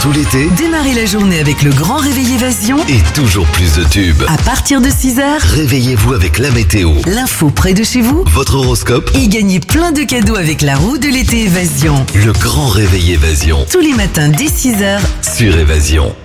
tout l'été Démarrez la journée avec le grand réveil Évasion. et toujours plus de tubes. À partir de 6h, Réveillez-vous avec la météo, l'info près de chez vous. votre horoscope, Et gagnez plein de cadeaux avec la roue de l'été Évasion. le grand réveil Évasion Tous les matins dès 6h. sur Évasion.